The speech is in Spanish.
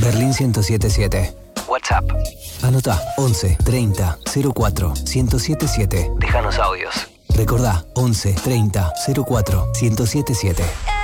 Berlín 1077. WhatsApp. Anotá 11 30 04 1077. Déjanos audios. Recordá 11 30 04 1077.